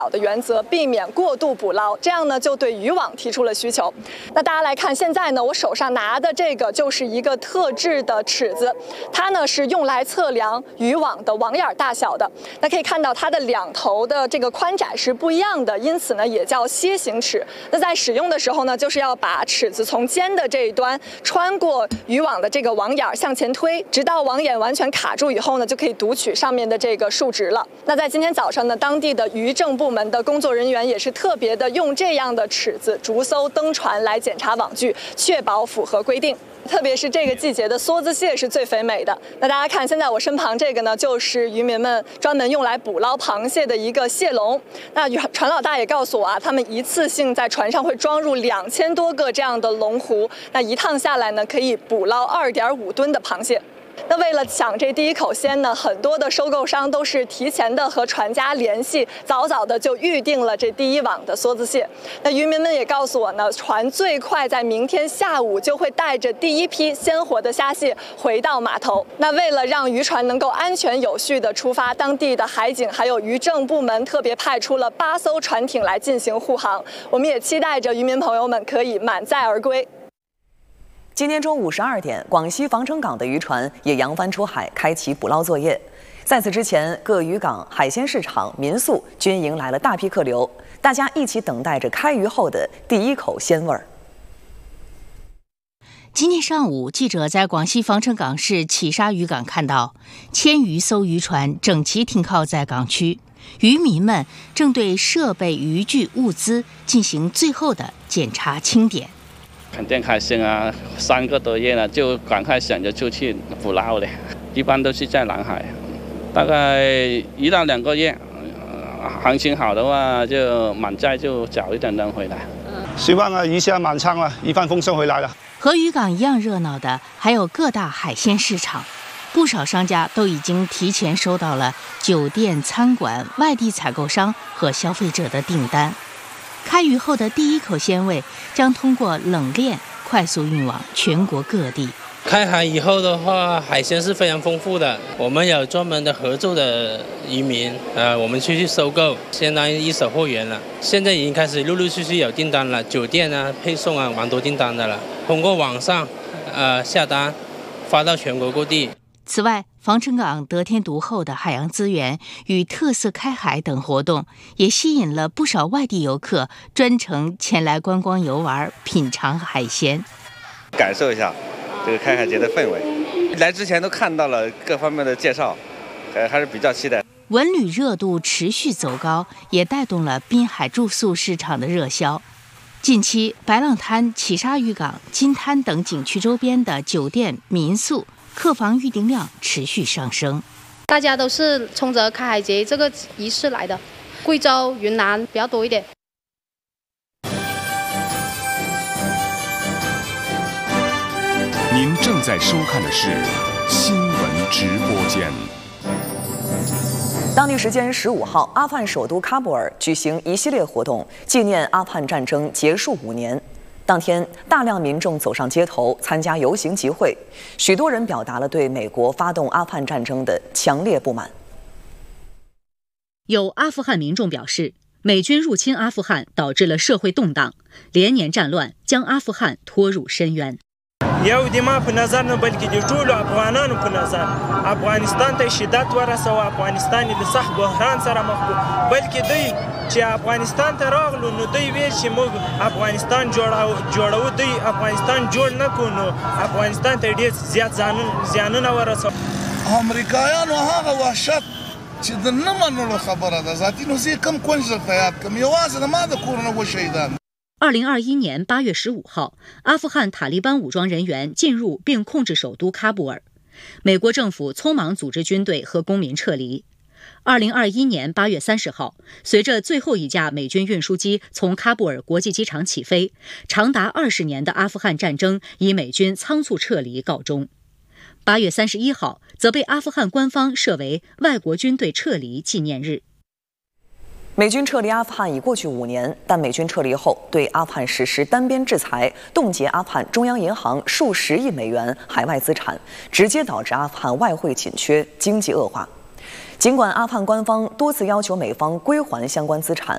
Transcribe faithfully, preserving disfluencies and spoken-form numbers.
的原则，避免过度捕捞，这样呢就对渔网提出了需求。那大家来看，现在呢我手上拿的这个就是一个特制的尺子，它呢是用来测量渔网的网眼大小的。那可以看到它的两头的这个宽窄是不一样的，因此呢也叫楔形尺。那在使用的时候呢，就是要把尺子从尖的这一端穿过渔网的这个网眼向前推，直到网眼完全卡住以后呢，就可以读取上面的这个数值了。那在今天早上呢，当地的渔政部门的工作人员也是特别的用这样的尺子逐艘登船来检查网具，确保符合规定。特别是这个季节的梭子蟹是最肥美的。那大家看，现在我身旁这个呢，就是渔民们专门用来捕捞螃蟹的一个蟹笼。那船老大也告诉我啊，他们一次性在船上会装入两千多个这样的龙湖，那一趟下来呢，可以捕捞二点五吨的螃蟹。那为了抢这第一口鲜呢，很多的收购商都是提前的和船家联系，早早的就预定了这第一网的梭子蟹。那渔民们也告诉我呢，船最快在明天下午就会带着第一批鲜活的虾蟹回到码头。那为了让渔船能够安全有序的出发，当地的海警还有渔政部门特别派出了八艘船艇来进行护航。我们也期待着渔民朋友们可以满载而归。 今天中午十二点，广西防城港的渔船也扬帆出海，开启捕捞作业。在此之前，各渔港、海鲜市场、民宿均迎来了大批客流，大家一起等待着开渔后的第一口鲜味儿。 今天上午，记者在广西防城港市企沙渔港看到千余艘渔船整齐停靠在港区，渔民们正对设备、渔具、物资进行最后的检查清点。 肯定开心啊！三个多月了，就赶快想着出去捕捞了。一般都是在南海，大概一到两个月，呃、行情好的话就满载就早一点能回来。 希望啊，鱼虾满仓了，一帆风顺回来了。 和渔港一样热闹的还有各大海鲜市场，不少商家都已经提前收到了酒店、餐馆、外地采购商和消费者的订单。开渔后的第一口鲜味将通过冷链快速运往全国各地。 开海以后的话，海鲜是非常丰富的。我们有专门的合作的渔民，呃，我们去去收购，相当于一手货源了。现在已经开始陆陆续续有订单了，酒店啊、配送啊，蛮多订单的了。通过网上，呃，下单，发到全国各地。 此外，防城港得天独厚的海洋资源与特色开海等活动，也吸引了不少外地游客专程前来观光游玩，品尝海鲜， 感受一下这个开海节的氛围。来之前都看到了各方面的介绍，还还是比较期待。 文旅热度持续走高，也带动了滨海住宿市场的热销。近期，白浪滩、企沙渔港、金滩等景区周边的酒店、民宿客房预订量持续上升， 大家都是冲着开海节这个仪式来的，贵州、云南比较多一点。 您正在收看的是新闻直播间。 当地时间十五号，阿富汗首都喀布尔举行一系列活动，纪念阿富汗战争结束五年。当天，大量民众走上街头参加游行集会，许多人表达了对美国发动阿富汗战争的强烈不满。 有阿富汗民众表示，美军入侵阿富汗导致了社会动荡，连年战乱将阿富汗拖入深渊。 یو د ما په نظر نه بلکې د ټولو افغانانو په نظر افغانستان ته شدت ورسوه افغانستان د سخت بحران سره مخ کو بلکې دوی چې افغانستان ته راغلو نو دوی ویل چې موږ افغانستان جوړو جوړو دوی افغانستان جوړ نه کو نو افغانستان ته ډېر زیات زیانونه ورسوه. امریکایانو هغه وحشت چې د نه منلو خبره ده ذاتي نو زه کم کونج درته یاد کړم یوازې د ما د کور نه وشهیدان. 二零二一年八月十五号，阿富汗塔利班武装人员进入并控制首都喀布尔，美国政府匆忙组织军队和公民撤离。二零二一年八月三十号，随着最后一架美军运输机从喀布尔国际机场起飞，长达二十年的阿富汗战争以美军仓促撤离告终。八月三十一号，则被阿富汗官方设为外国军队撤离纪念日。 美军撤离阿富汗已过去五年，但美军撤离后对阿富汗实施单边制裁，冻结阿富汗中央银行数十亿美元海外资产，直接导致阿富汗外汇紧缺、经济恶化。尽管阿富汗官方多次要求美方归还相关资产，